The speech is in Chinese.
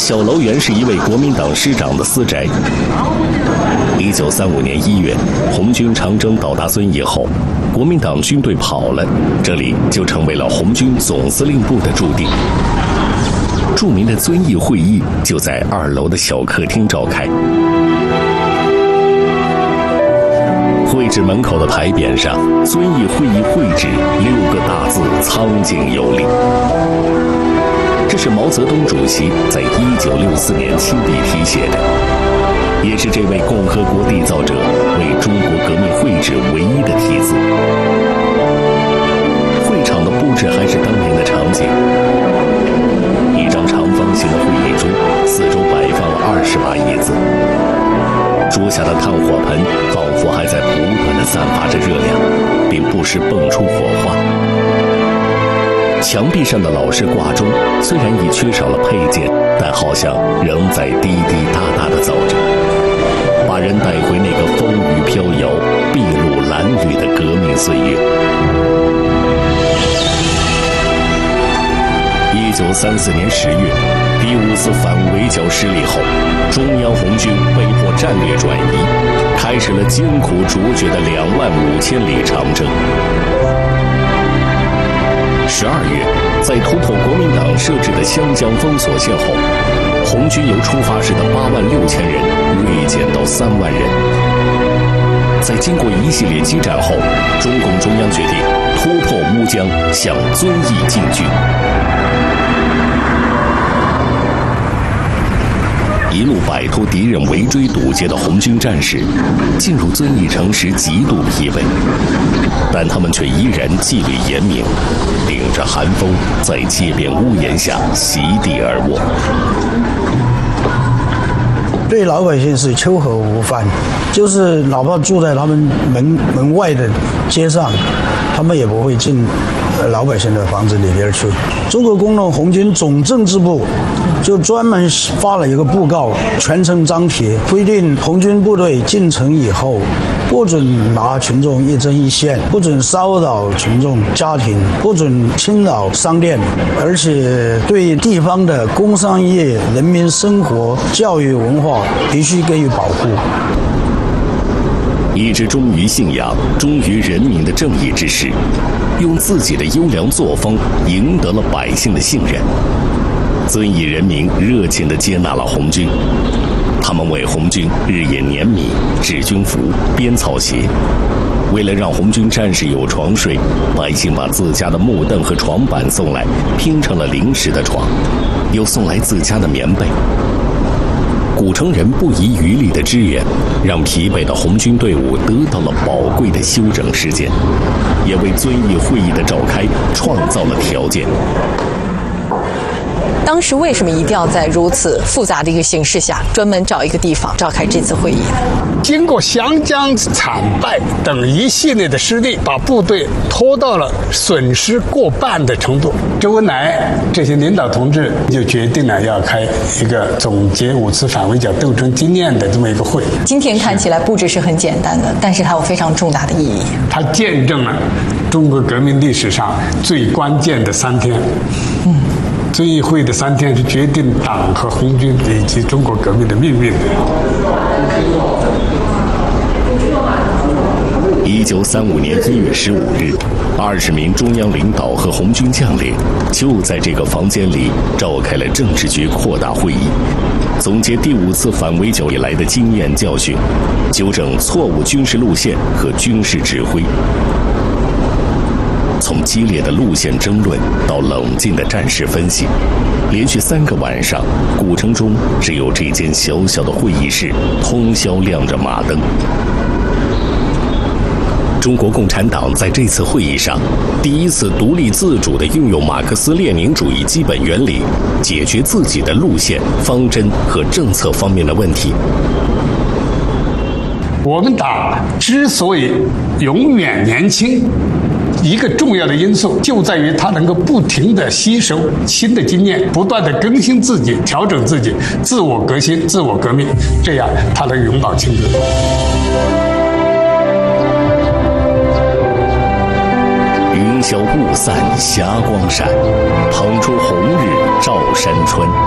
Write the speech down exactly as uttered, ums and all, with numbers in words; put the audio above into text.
小楼原是一位国民党师长的私宅。一九三五年一月，红军长征到达遵义后，国民党军队跑了，这里就成为了红军总司令部的驻地。著名的遵义会议就在二楼的小客厅召开。会址门口的牌匾上，遵义会议会址六个大字苍劲有力。这是毛泽东主席在一九六四年亲笔题写的，也是这位共和国缔造者为中国革命会址唯一的题字。会场的布置还是当年的场景，一张长方形的会议桌，四周摆放了二十把椅子，桌下的炭火盆仿佛还在不断地散发着热量，并不时蹦出火花。墙壁上的老式挂钟虽然已缺少了配件，但好像仍在滴滴答答地走着，把人带回那个风雨飘摇、筚路蓝缕的革命岁月。一九三四年十月，第五次反围剿失利后，中央红军被迫战略转移，开始了艰苦卓绝的两万五千里长征。十二月，在突破国民党设置的湘江封锁线后，红军由出发时的八万六千人锐减到三万人。在经过一系列激战后，中共中央决定突破乌江，向遵义进军。一路摆脱敌人围追堵截的红军战士，进入遵义城时极度疲惫，但他们却依然纪律严明，顶着寒风在街边屋檐下席地而卧。 对老百姓是秋和无饭，就是哪怕住在他们门门外的街上，他们也不会进老百姓的房子里边去。中国工农红军总政治部就专门发了一个布告，全城张贴，规定红军部队进城以后，不准拿群众一针一线，不准骚扰群众家庭，不准侵扰商店，而且对地方的工商业、人民生活、教育文化必须给予保护。 一支忠于信仰、忠于人民的正义之士，用自己的优良作风赢得了百姓的信任。遵义人民热情地接纳了红军，他们为红军日夜碾米、制军服、编草鞋。为了让红军战士有床睡，百姓把自家的木凳和床板送来，拼成了临时的床，又送来自家的棉被。古城人不遗余力的支援，让疲惫的红军队伍得到了宝贵的休整时间，也为遵义会议的召开创造了条件。 当时为什么一定要在如此复杂的一个形势下，专门找一个地方召开这次会议呢？ 经过湘江惨败等一系列的失利，把部队拖到了损失过半的程度。周恩来这些领导同志就决定了要开一个总结五次反围剿斗争经验的这么一个会。 今天看起来布置是很简单的，但是它有非常重大的意义。 它见证了中国革命历史上最关键的三天。嗯。遵义会的三天是决定党和红军以及中国革命的命运的。 一九三五年一月十五日，二十名中央领导和红军将领就在这个房间里召开了政治局扩大会议，总结第五次反围剿以来的经验教训，纠正错误军事路线和军事指挥。从激烈的路线争论到冷静的战事分析，连续三个晚上，古城中只有这间小小的会议室通宵亮着马灯。中国共产党在这次会议上，第一次独立自主地运用马克思列宁主义基本原理，解决自己的路线、方针和政策方面的问题。 我们党之所以永远年轻，一个重要的因素就在于它能够不停地吸收新的经验，不断地更新自己、调整自己，自我革新、自我革命，这样它能永葆青春。 云消雾散，霞光闪，捧出红日照山川。